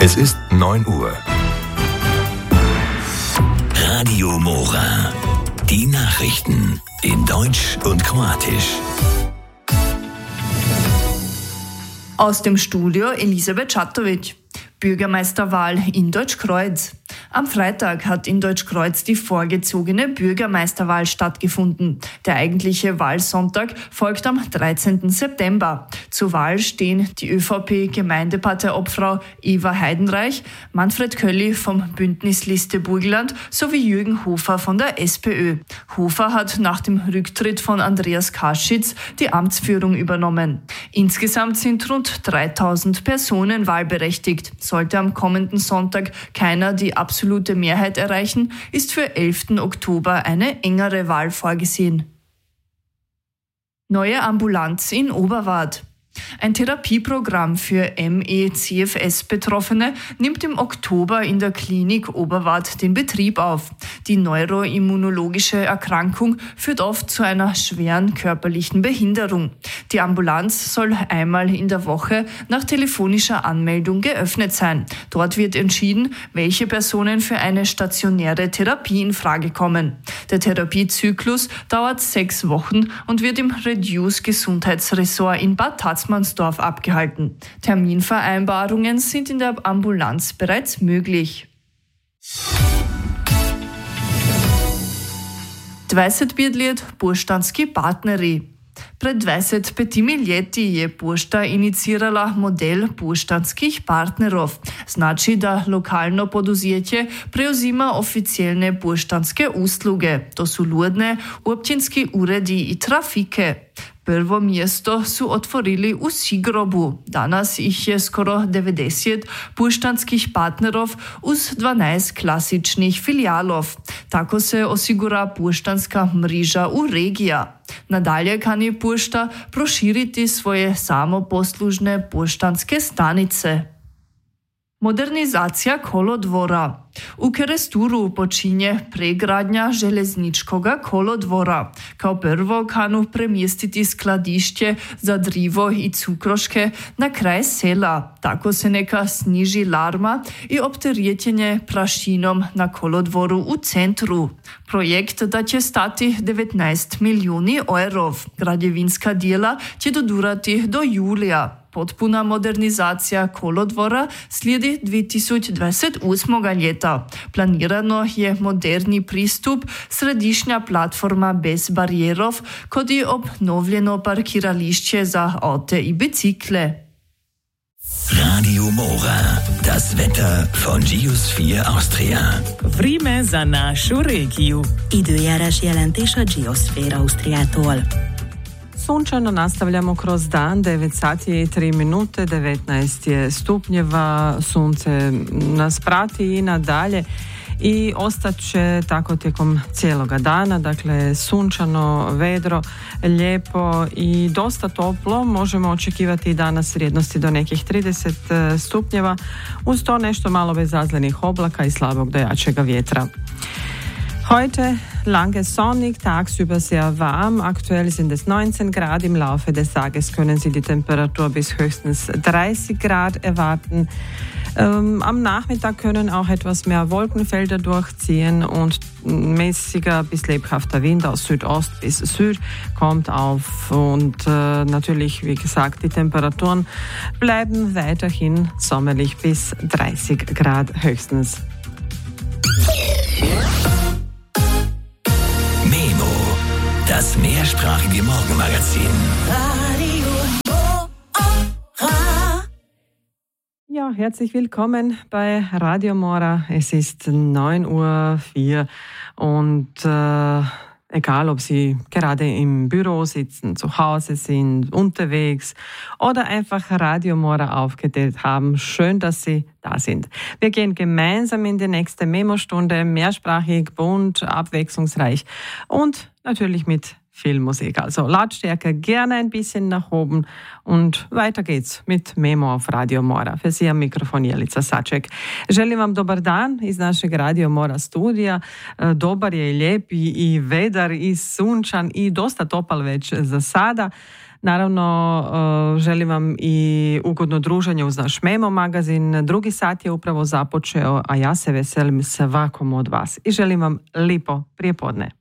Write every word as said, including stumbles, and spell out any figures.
Es ist neun Uhr. Radio Mora. Die Nachrichten in Deutsch und Kroatisch. Aus dem Studio Elisabeth Čatović. Bürgermeisterwahl in Deutschkreuz. Am Freitag hat in Deutschkreuz die vorgezogene Bürgermeisterwahl stattgefunden. Der eigentliche Wahlsonntag folgt am dreizehnten September. Zur Wahl stehen die ÖVP-Gemeindeparteiobfrau Eva Heidenreich, Manfred Kölli vom Bündnisliste Burgenland sowie Jürgen Hofer von der SPÖ. Hofer hat nach dem Rücktritt von Andreas Kaschitz die Amtsführung übernommen. Insgesamt sind rund dreitausend Personen wahlberechtigt. Sollte am kommenden Sonntag keiner die absolute Mehrheit erreichen, ist für elften Oktober eine engere Wahl vorgesehen. Neue Ambulanz in Oberwart. Ein Therapieprogramm für M E C F S-Betroffene nimmt im Oktober in der Klinik Oberwart den Betrieb auf. Die neuroimmunologische Erkrankung führt oft zu einer schweren körperlichen Behinderung. Die Ambulanz soll einmal in der Woche nach telefonischer Anmeldung geöffnet sein. Dort wird entschieden, welche Personen für eine stationäre Therapie in Frage kommen. Der Therapiezyklus dauert sechs Wochen und wird im Reduce Gesundheitsressort in Bad Tatzmannsdorf abgehalten. Terminvereinbarungen sind in der Ambulanz bereits möglich. dvajset pet let poštanski partnerji. Pred dvajset petimi leti je pošta inicirala model poštanskih partnerov. Znači, da lokalno poduzetje preuzima oficijelne poštanske usluge. To su Ludne, općinski uredi i trafike. Prvo mjesto su otvorili u Sigrobu. Danas ih je skoro devetdeset poštanskih partnerov uz dvanajst klasičnih filijalov. Tako se osigura poštanska mreža u regija. Nadalje kani pošta proširiti svoje samoposlužne poštanske stanice. Modernizacija kolodvora. U Keresturu počinje pregradnja železničkoga kolodvora. Kao prvo kanu premjestiti skladišće za drivo i cukroške na kraj sela. Tako se neka sniži larma i opterećenje prašinom na kolodvoru u centru. Projekt da će stati devetnaest milijuni eurov. Građevinska dijela će dodurati do julija. Potpuna modernizacija kolodvora slijedi dve tisoč dvajset osmega leta. Planirano je moderni pristup, središnja platforma bez barijerov, kot i obnovljeno parkirališče za avte i bicikle. Radio Mora. Das Wetter von Geosphere Austria. Vreme za našu regiju. Időjárás jelentés a Geosphere Austriától. Sunčano nastavljamo kroz dan, devet sati i tri minute, devetnaest je stupnjeva, sunce nas prati i nadalje i ostat će tako tijekom cijeloga dana, dakle sunčano, vedro, lijepo i dosta toplo. Možemo očekivati i danas vrijednosti do nekih trideset stupnjeva, uz to nešto malo bezazlenih oblaka i slabog do jačega vjetra. Heute lange sonnig, tagsüber sehr warm. Aktuell sind es neunzehn Grad. Im Laufe des Tages können Sie die Temperatur bis höchstens dreißig Grad erwarten. Ähm, am Nachmittag können auch etwas mehr Wolkenfelder durchziehen und mäßiger bis lebhafter Wind aus Südost bis Süd kommt auf. Und äh, natürlich, wie gesagt, die Temperaturen bleiben weiterhin sommerlich bis dreißig Grad höchstens. Das mehrsprachige Morgenmagazin. Radio Mora. Ja, herzlich willkommen bei Radio Mora. Es ist neun Uhr vier und äh, egal, ob Sie gerade im Büro sitzen, zu Hause sind, unterwegs oder einfach Radio Mora aufgedreht haben, schön, dass Sie da sind. Wir gehen gemeinsam in die nächste Memo-Stunde, mehrsprachig, bunt, abwechslungsreich und natürlich mit viel Musik. Also Lautstärke gerne ein bisschen nach oben und weiter geht's mit Memo auf Radio Mora. Für Sie am Mikrofon Jelica Saček. Želim vam dobar dan iz našeg Radio Mora studija. Dobar je i lijep i vedar i sunčan i dosta topal već za sada. Naravno, želim vam i ugodno druženje uz naš Memo magazin. Drugi sat je upravo započeo, a ja se veselim svakom od vas. I želim vam lipo prijepodne.